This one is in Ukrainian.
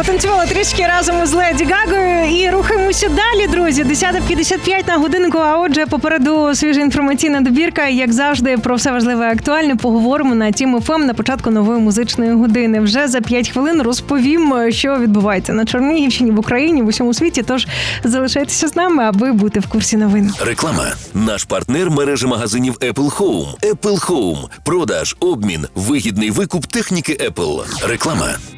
Потанцювали трішки разом із Леді Гагою і рухаємося далі, друзі. 10:55 на годинку, а отже, попереду свіжа інформаційна добірка. Як завжди, про все важливе і актуальне поговоримо на Тім ФМ на початку нової музичної години. Вже за 5 хвилин розповім, що відбувається на Чернігівщині, в Україні, в усьому світі. Тож залишайтеся з нами, аби бути в курсі новин. Реклама. Наш партнер – мережа магазинів Apple Home. Apple Home. Продаж, обмін, вигідний викуп техніки Apple. Реклама.